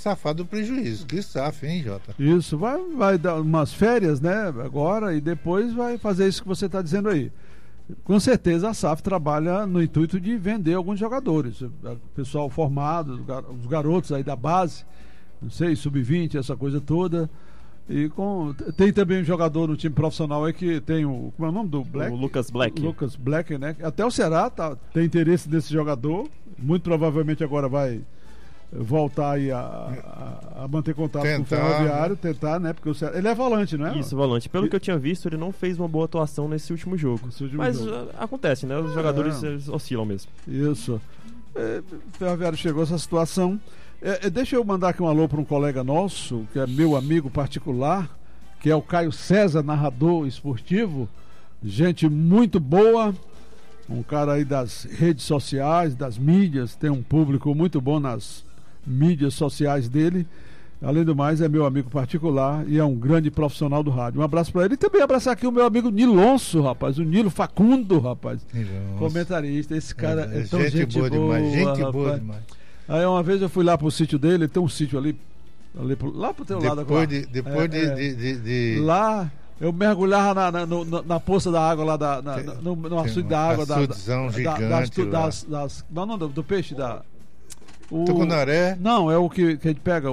safar do prejuízo. Que safa, hein, Jota? Isso, vai dar umas férias, né, agora, e depois vai fazer isso que você está dizendo aí. Com certeza a SAF trabalha no intuito de vender alguns jogadores, pessoal formado, os garotos aí da base, não sei, sub-20, essa coisa toda. E tem também um jogador no time profissional aí que tem como é o nome do Black? O Lucas Black. Lucas Black, né? Até o Ceará tem interesse nesse jogador. Muito provavelmente agora vai voltar aí a manter contato com o Ferroviário, tentar, né? Porque o Ceará, ele é volante, não é? Isso, volante. Pelo que eu tinha visto, ele não fez uma boa atuação nesse último jogo. Mas acontece, né? Os jogadores oscilam mesmo. Isso. O Ferroviário chegou a essa situação. Deixa eu mandar aqui um alô para um colega nosso, que é meu amigo particular, que é o Caio César, narrador esportivo. Gente muito boa, um cara aí das redes sociais, das mídias, tem um público muito bom nas mídias sociais dele. Além do mais, é meu amigo particular e é um grande profissional do rádio. Um abraço para ele. E também abraçar aqui o meu amigo Nilonso, rapaz. O Nilo Facundo, rapaz. Nilonso. Comentarista. Esse cara é tão gente boa demais. Gente boa demais. Aí uma vez eu fui lá pro sítio dele, tem um sítio ali lá pro teu lado agora. Depois de lá, eu mergulhava na poça da água lá, no açude da água. Gigante do peixe, tucunaré? Não, é o que a gente pega,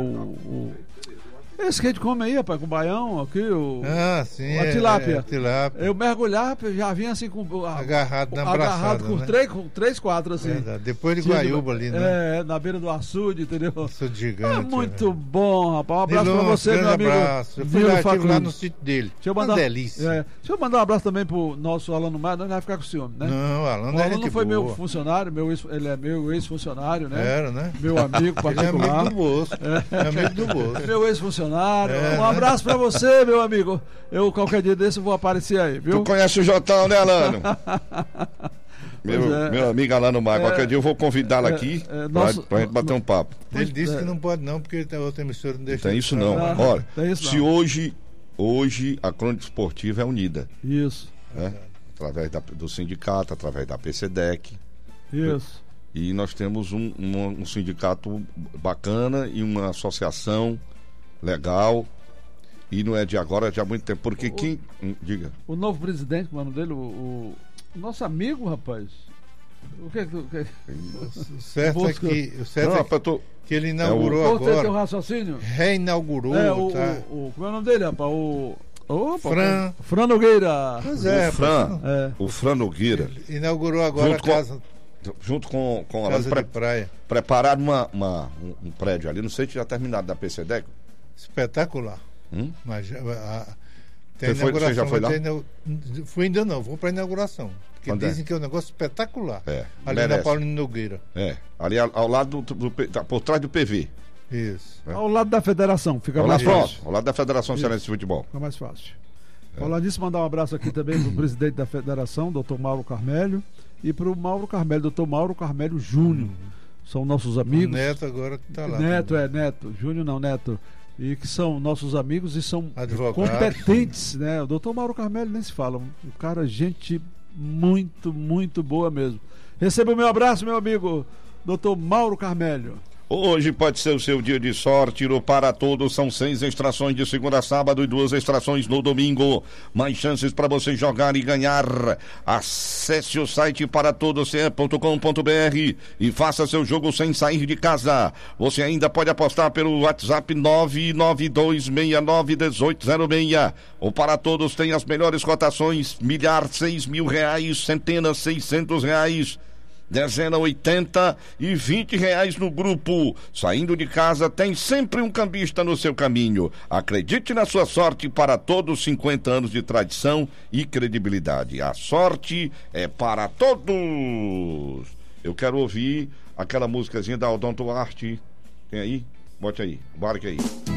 esse que a gente come aí, rapaz, com o baião, aqui, a tilápia. Tilápia. Eu mergulhava, já vinha assim agarrado na braçada, com né? com 3, 4 assim. Depois de Guaiúba ali, né? Na beira do açude, entendeu? Açude gigante. Muito bom, rapaz. Um abraço pra você, meu amigo. Eu fui lá no sítio dele. Uma delícia. Deixa eu mandar um abraço também pro nosso Alano Maia, não vai ficar com ciúme, né? Não, Alano o Alano foi meu funcionário, ele é meu ex-funcionário, né? Era, né? Meu amigo particular. Ele é amigo do bolso. Amigo do bolso. Meu ex-funcionário. Um abraço pra você, meu amigo. Eu, qualquer dia desse, vou aparecer aí, viu? Tu conhece o Jotão, né, Alano? Meu amigo Alano Maia. Qualquer dia eu vou convidá-lo aqui pra gente bater um papo. Ele disse que não pode não, porque outra emissora não deixa. Tem isso não. Olha, se hoje a Crônica Esportiva é unida. Isso. Através do sindicato, através da PCDEC. Isso. E nós temos um sindicato bacana e uma associação legal, e não é de agora, é de há muito tempo, porque diga. O novo presidente, como é o nome dele, o nosso amigo, rapaz. O certo é que ele inaugurou agora. Teu raciocínio? Reinaugurou, como é o nome dele, rapaz? Fran Nogueira. Pois é, o Fran Nogueira. Inaugurou agora junto com a Casa de Praia. Prepararam um prédio ali, não sei se já terminado da PCDEC. Espetacular. Mas você já foi lá? Fui ainda não, vou para a inauguração. Porque dizem que é um negócio espetacular. Ali na Paulino Nogueira. Ali ao lado por trás do PV. Isso. Ao lado da federação, fica mais fácil. Ao lado da Federação Cearense de Futebol. Fica mais fácil. Falar nisso, mandar um abraço aqui também pro presidente da federação, doutor Mauro Carmelho, e pro Mauro Carmelho, doutor Mauro Carmelho Júnior. São nossos amigos. O Neto agora que tá lá. Neto. Júnior não, Neto. E que são nossos amigos e são advogados, competentes, né? O doutor Mauro Carmelho nem se fala. Um cara, gente muito, muito boa mesmo. Receba o meu abraço, meu amigo, doutor Mauro Carmelho. Hoje pode ser o seu dia de sorte. No Para Todos são 6 extrações de segunda a sábado e 2 extrações no domingo. Mais chances para você jogar e ganhar. Acesse o site paratodoce.com.br e faça seu jogo sem sair de casa. Você ainda pode apostar pelo WhatsApp 992691806. O Para Todos tem as melhores cotações: milhar R$6.000, centenas R$600, dezena R$80 e R$20 no grupo. Saindo de casa tem sempre um cambista no seu caminho. Acredite na sua sorte. Para todos, 50 anos de tradição e credibilidade. A sorte é para todos. Eu quero ouvir aquela músicazinha da Odonto Arte. Tem aí? Bote aí, embarque aí.